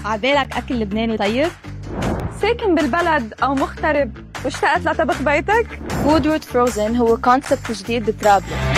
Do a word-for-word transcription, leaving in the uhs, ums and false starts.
عبالك أكل لبناني طيب؟ ساكن بالبلد أو مغترب واشتقت لطبخ بيتك؟ فود روت فروزن هو كونسبت جديد بطرابلس.